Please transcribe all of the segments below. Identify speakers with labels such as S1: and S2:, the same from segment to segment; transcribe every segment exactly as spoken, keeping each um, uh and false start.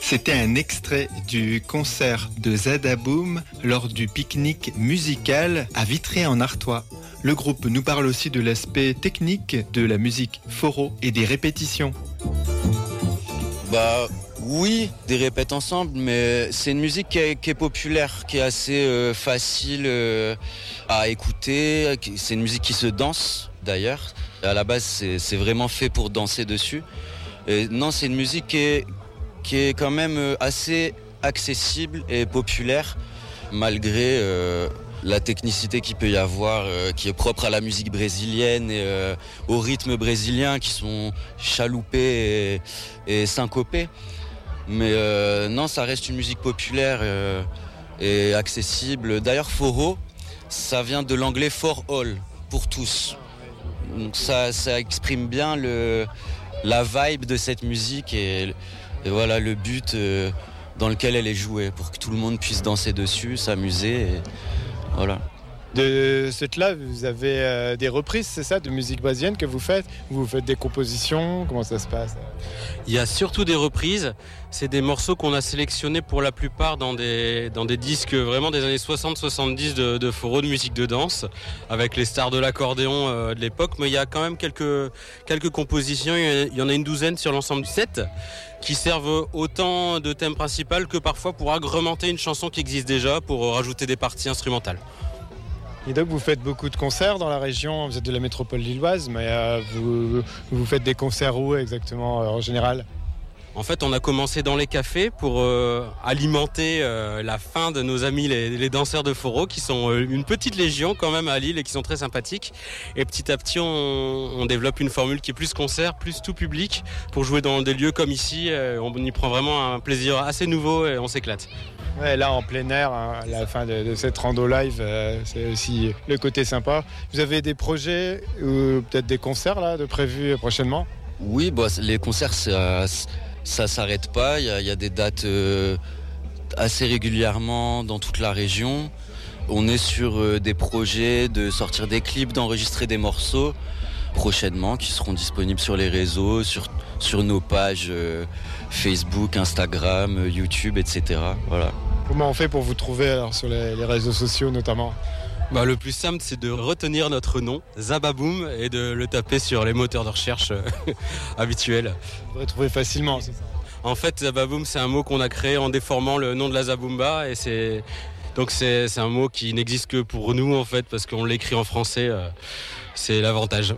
S1: C'était un extrait du concert de Zadaboum lors du pique-nique musical à Vitré-en-Artois. Le groupe nous parle aussi de l'aspect technique de la musique foro et des répétitions.
S2: Bah oui, des répètes ensemble, mais c'est une musique qui est, qui est populaire, qui est assez euh, facile euh, à écouter. C'est une musique qui se danse d'ailleurs. À la base, c'est, c'est vraiment fait pour danser dessus. Et non, c'est une musique qui est, qui est quand même assez accessible et populaire, malgré euh, la technicité qu'il peut y avoir, euh, qui est propre à la musique brésilienne et euh, au rythme brésilien, qui sont chaloupés et, et syncopés. Mais euh, non, ça reste une musique populaire euh, et accessible. D'ailleurs, foro, ça vient de l'anglais for all, pour tous. Donc ça, ça exprime bien le, la vibe de cette musique et, et voilà le but euh, dans lequel elle est jouée, pour que tout le monde puisse danser dessus, s'amuser. Et voilà.
S3: De cette là, vous avez euh, des reprises, c'est ça, de musique brésilienne que vous faites? Vous faites des compositions? Comment ça se passe?
S4: Il y a surtout des reprises. C'est des morceaux qu'on a sélectionnés pour la plupart dans des, dans des disques vraiment des années soixante soixante-dix de, de foro, de musique de danse, avec les stars de l'accordéon euh, de l'époque. Mais il y a quand même quelques, quelques compositions, il y en a une douzaine sur l'ensemble du set, qui servent autant de thème principal que parfois pour agrémenter une chanson qui existe déjà, pour rajouter des parties instrumentales.
S3: Et donc vous faites beaucoup de concerts dans la région, vous êtes de la métropole lilloise, mais euh, vous, vous faites des concerts où exactement euh, en général?
S4: En fait, on a commencé dans les cafés pour euh, alimenter euh, la faim de nos amis les, les danseurs de foro, qui sont euh, une petite légion quand même à Lille et qui sont très sympathiques. Et petit à petit, on, on développe une formule qui est plus concert, plus tout public, pour jouer dans des lieux comme ici. Euh, on y prend vraiment un plaisir assez nouveau et on s'éclate.
S3: Ouais, là en plein air, hein, à la fin de, de cette rando live, euh, c'est aussi le côté sympa. Vous avez des projets ou peut-être des concerts là de prévus prochainement?
S2: Oui, bah, les concerts, ça, ça s'arrête pas. Il y a, il y a des dates euh, assez régulièrement dans toute la région. On est sur euh, des projets de sortir des clips, d'enregistrer des morceaux prochainement qui seront disponibles sur les réseaux, sur, sur nos pages euh, Facebook, Instagram, euh, YouTube, et cetera. Voilà.
S3: Comment on fait pour vous trouver alors, sur les, les réseaux sociaux notamment?
S4: Bah, le plus simple, c'est de retenir notre nom, Zababoum, et de le taper sur les moteurs de recherche euh, habituels.
S3: Vous pourrez trouver facilement, c'est ça?
S4: En fait, Zababoum, c'est un mot qu'on a créé en déformant le nom de la Zabumba, et c'est donc c'est, c'est un mot qui n'existe que pour nous en fait, parce qu'on l'écrit en français. Euh, c'est l'avantage.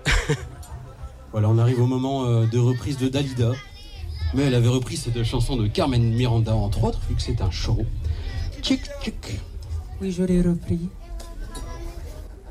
S5: Voilà, on arrive au moment euh, de reprise de Dalida, mais elle avait repris cette chanson de Carmen Miranda entre autres, vu que c'est un show. Tchic tchic.
S6: Oui, je l'ai repris.